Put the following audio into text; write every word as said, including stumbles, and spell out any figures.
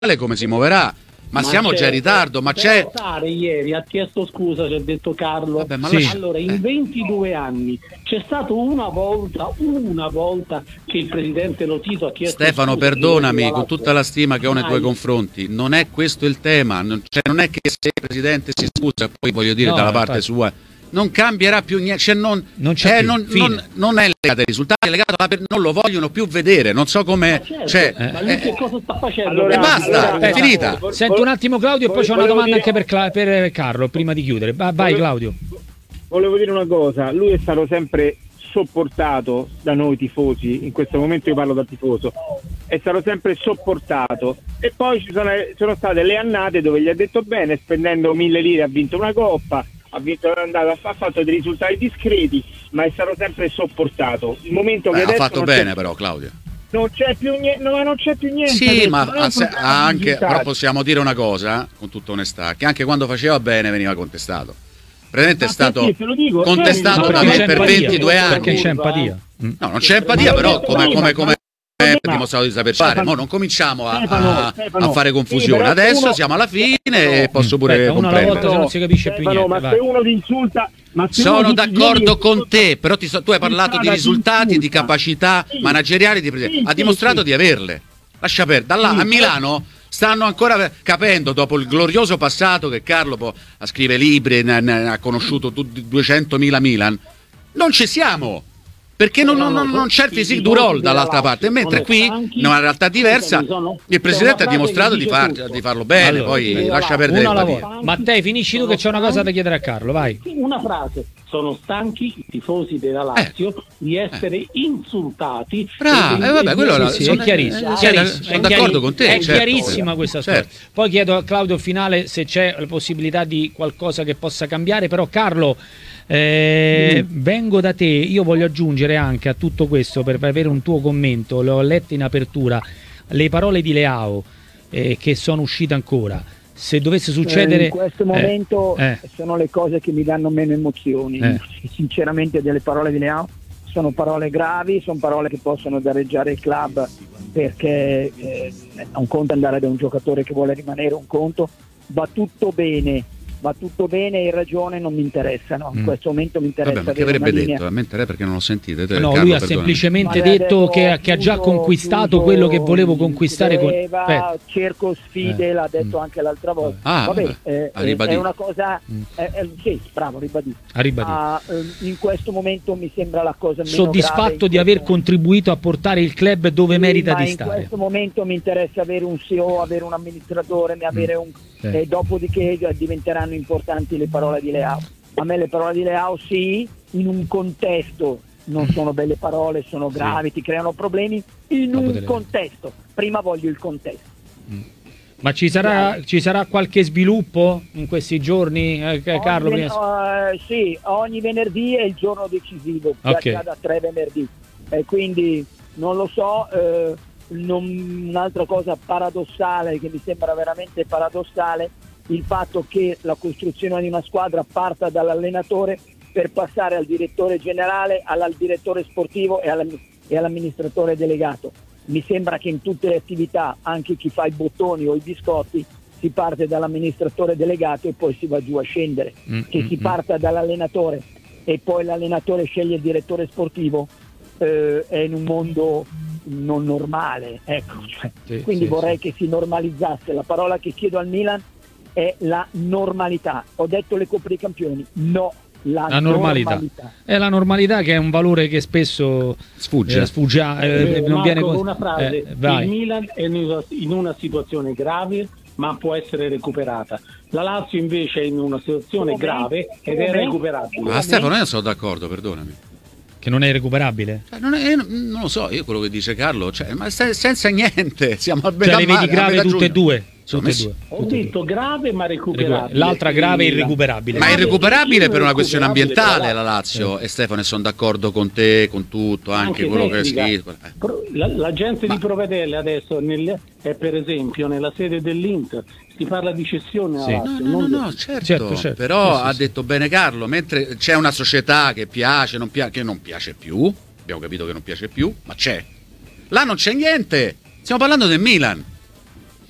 come si muoverà. Ma, ma siamo già in ritardo, ma c'è... Ieri ha chiesto scusa, ci ha detto Carlo. Vabbè, ma sì. la... Allora, in ventidue anni c'è stato una volta, una volta che il presidente Lotito ha chiesto Stefano, scusa. perdonami, con tutta la stima che ho nei tuoi confronti, non è questo il tema. Non, cioè, non è che se il presidente si scusa, poi voglio dire no, dalla parte infatti. sua, non cambierà più niente. Cioè, non, non, c'è eh, più, non, non, non è legato ai risultati, è legato alla per... non lo vogliono più vedere. Non so come. Certo, cioè, ma lui eh, che cosa sta facendo? Allora, e basta, allora, è finita. Vol- Senti un attimo, Claudio, e poi c'è una domanda dire... anche per, Cla- per Carlo prima di chiudere. Vai, volevo, Claudio. Volevo dire una cosa: lui è stato sempre sopportato da noi tifosi. In questo momento io parlo da tifoso. È stato sempre sopportato, e poi ci sono, sono state le annate dove gli ha detto bene, spendendo mille lire ha vinto una coppa, ha vinto, è andato, ha fatto dei risultati discreti, ma è stato sempre sopportato. Il momento che Beh, ha fatto bene c'è... però, Claudio. Non c'è più niente, no, non c'è più niente. Sì, adesso, ma ha se, anche, però possiamo dire una cosa, con tutta onestà, che anche quando faceva bene veniva contestato. Praticamente è stato dico, contestato cioè, da me per ventidue anni. Perché c'è empatia. No, non c'è empatia, però come, come, come ha dimostrato di saper fare. Mo non cominciamo a, a, a fare confusione. Adesso uno... siamo alla fine e posso pure Aspetta, uno alla volta, comprendere. se non si capisce più niente. Ma vai. se uno ti insulta, ma se sono uno d'accordo ti con te, però ti so, tu hai parlato di risultati, di capacità sì. manageriali, di presenza. Sì, ha dimostrato sì, di averle. Lascia perdere. Da là sì, a Milano stanno ancora capendo, dopo il glorioso passato che Carlo po- a scrive libri, ne, ne, ha conosciuto duecentomila Milan, non ci siamo. Perché non, non, non c'è il physique du role dall'altra parte, mentre qui, in una realtà diversa, il presidente ha dimostrato di, far, di farlo bene, allora, poi lascia perdere l'empatia. Mattei, finisci tu che c'è una cosa da chiedere a Carlo, vai. Una frase: sono stanchi i tifosi della Lazio eh. di essere eh. insultati. Bravo, eh, vabbè, quello sì, sì, è chiarissimo. Eh, chiarissimo. Sono d'accordo con te. È certo. chiarissima questa storia. Certo. Poi chiedo a Claudio finale se c'è la possibilità di qualcosa che possa cambiare, però Carlo... Eh, mm. vengo da te, io voglio aggiungere anche a tutto questo, per avere un tuo commento, l'ho letto in apertura, le parole di Leao eh, che sono uscite ancora. Se dovesse succedere eh, in questo momento eh, eh. sono le cose che mi danno meno emozioni, eh. sinceramente, delle parole di Leao sono parole gravi, sono parole che possono danneggiare il club, perché eh, un conto è andare da un giocatore che vuole rimanere, un conto va tutto bene. Va tutto bene, hai ragione, non mi interessano. In mm. questo momento mi interessa. Vabbè, ma che avrebbe detto? A me interessa perché non l'ho sentito. Te, no, Carlo, lui ha perdonami. semplicemente ma detto che, che ha già chiuso, conquistato chiuso, quello che volevo conquistare. Voleva, con... cerco sfide, eh. l'ha detto mm. anche l'altra volta. Ah, vabbè, vabbè. Eh, è una cosa. Mm. Eh, eh, sì, bravo, ribadito. Ha ribadito. Ah, in questo momento mi sembra la cosa meno soddisfatto di aver momento. contribuito a portare il club dove sì, merita di in stare. In questo momento mi interessa avere un C E O, avere un amministratore, avere un. Sì. E dopodiché diventeranno importanti le parole di Leao. A me le parole di Leao sì, in un contesto non sono belle parole, sono gravi, sì. ti creano problemi, in Dopo un delle... contesto. Prima voglio il contesto. Mm. Ma ci sarà, ci sarà qualche sviluppo in questi giorni, eh, Carlo? Ogni, uh, sì, ogni venerdì è il giorno decisivo, okay. già da tre venerdì. E quindi non lo so... Eh, Non, un'altra cosa paradossale, che mi sembra veramente paradossale, il fatto che la costruzione di una squadra parta dall'allenatore per passare al direttore generale, al direttore sportivo e, e all'amministratore delegato. Mi sembra che in tutte le attività, anche chi fa i bottoni o i biscotti, si parte dall'amministratore delegato e poi si va giù a scendere. Mm, che mm, si parta dall'allenatore e poi l'allenatore sceglie il direttore sportivo eh, è in un mondo non normale, ecco, cioè, sì, quindi sì, vorrei sì. che si normalizzasse. La parola che chiedo al Milan è la normalità. Ho detto le Coppe dei Campioni, no, la, la normalità. normalità è la normalità, che è un valore che spesso sfugge, eh, sfugge eh, eh, non Marco, viene con una frase, eh, vai. il Milan è in una situazione grave ma può essere recuperata. La Lazio invece è in una situazione come? grave ed come? è recuperabile. Ma Stefano, io sono d'accordo, perdonami. Che non è recuperabile? Cioè, non, è, non lo so, io quello che dice Carlo, cioè, ma se, senza niente, siamo a metà, cioè, le vedi grave tutte e due? Tutte messi... due. Ho detto grave ma recuperabile. L'altra grave e irrecuperabile. Ma è irrecuperabile per una questione ambientale la Lazio, eh. e Stefano, sono d'accordo con te, con tutto, anche, anche quello tecnica. Che è scritto. Eh. La, l'agente ma... di Provedelle adesso nel, è per esempio nella sede dell'Inter, si parla di cessione sì. alla Lazio. No, no, no, no, certo, certo, certo, però sì, ha sì, detto sì. bene Carlo, mentre c'è una società che piace, non piace, che non piace più, abbiamo capito che non piace più, ma c'è. Là non c'è niente, stiamo parlando del Milan.